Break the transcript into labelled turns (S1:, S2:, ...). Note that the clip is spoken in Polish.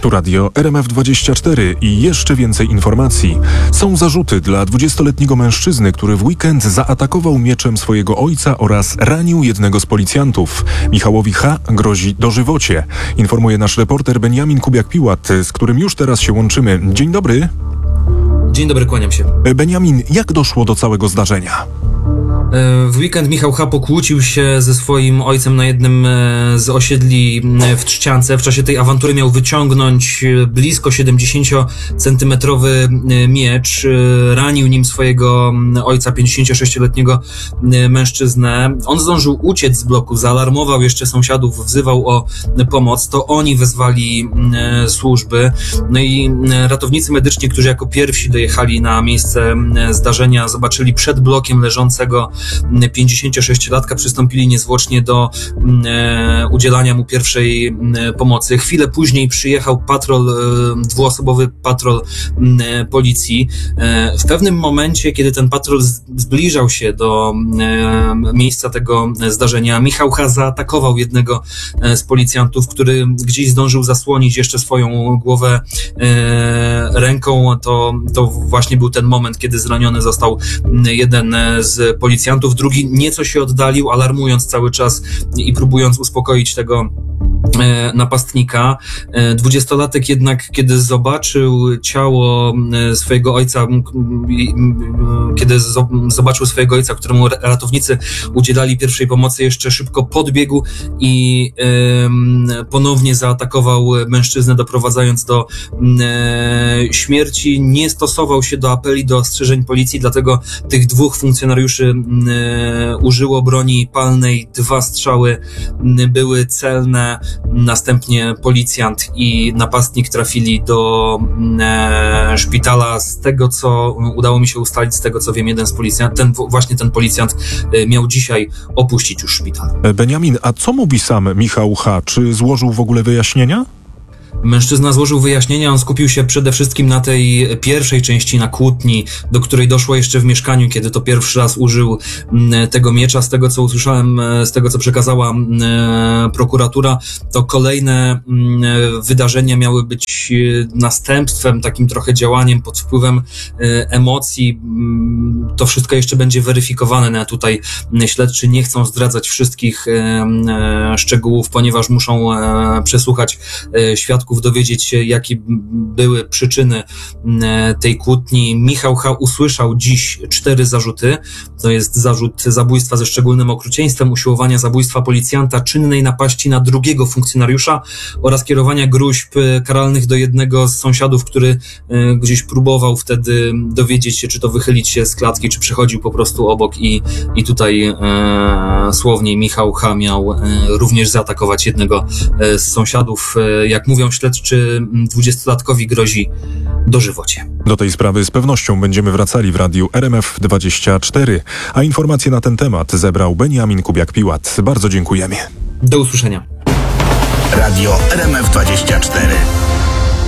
S1: Tu radio RMF24 i jeszcze więcej informacji. Są zarzuty dla 20-letniego mężczyzny, który w weekend zaatakował mieczem swojego ojca oraz ranił jednego z policjantów. Michałowi H. grozi dożywocie. Informuje nasz reporter Beniamin Kubiak-Piłat, z którym już teraz się łączymy. Dzień dobry.
S2: Dzień dobry, kłaniam się.
S1: Beniamin, jak doszło do całego zdarzenia?
S2: W weekend Michał H. pokłócił się ze swoim ojcem na jednym z osiedli w Trzciance. W czasie tej awantury miał wyciągnąć blisko 70-centymetrowy miecz. Ranił nim swojego ojca, 56-letniego mężczyznę. On zdążył uciec z bloku, zaalarmował jeszcze sąsiadów, wzywał o pomoc. To oni wezwali służby. No i ratownicy medyczni, którzy jako pierwsi dojechali na miejsce zdarzenia, zobaczyli przed blokiem leżącego 56-latka, przystąpili niezwłocznie do udzielania mu pierwszej pomocy. Chwilę później przyjechał dwuosobowy patrol policji. W pewnym momencie, kiedy ten patrol zbliżał się do miejsca tego zdarzenia, Michał H. zaatakował jednego z policjantów, który gdzieś zdążył zasłonić jeszcze swoją głowę ręką. To właśnie był ten moment, kiedy zraniony został jeden z policjantów, drugi nieco się oddalił, alarmując cały czas i próbując uspokoić tego napastnika. 20-latek jednak, kiedy zobaczył ciało swojego ojca, któremu ratownicy udzielali pierwszej pomocy, jeszcze szybko podbiegł i ponownie zaatakował mężczyznę, doprowadzając do śmierci. Nie stosował się do apeli, do ostrzeżeń policji, dlatego tych dwóch funkcjonariuszy użyło broni palnej. 2 strzały były celne. Następnie policjant i napastnik trafili do szpitala. Z tego, co udało mi się ustalić, z tego, co wiem, jeden z ten policjant miał dzisiaj opuścić już szpital.
S1: Beniamin, a co mówi sam Michał H.? Czy złożył w ogóle wyjaśnienia?
S2: Mężczyzna złożył wyjaśnienia, on skupił się przede wszystkim na tej pierwszej części, na kłótni, do której doszło jeszcze w mieszkaniu, kiedy to pierwszy raz użył tego miecza. Z tego, co usłyszałem, z tego, co przekazała prokuratura, to kolejne wydarzenia miały być następstwem, takim trochę działaniem pod wpływem emocji. To wszystko jeszcze będzie weryfikowane. No, tutaj śledczy nie chcą zdradzać wszystkich szczegółów, ponieważ muszą przesłuchać świadków, dowiedzieć się, jakie były przyczyny tej kłótni. Michał H. usłyszał dziś 4 zarzuty. To jest zarzut zabójstwa ze szczególnym okrucieństwem, usiłowania zabójstwa policjanta, czynnej napaści na drugiego funkcjonariusza oraz kierowania gróźb karalnych do jednego z sąsiadów, który gdzieś próbował wtedy dowiedzieć się, czy to wychylić się z klatki, czy przechodził po prostu obok i tutaj słownie Michał H. miał również zaatakować jednego z sąsiadów. Jak mówią śledczy, 20-latkowi grozi dożywocie.
S1: Do tej sprawy z pewnością będziemy wracali w radiu RMF24, a informacje na ten temat zebrał Beniamin Kubiak-Piłat. Bardzo dziękujemy.
S2: Do usłyszenia.
S3: Radio RMF24.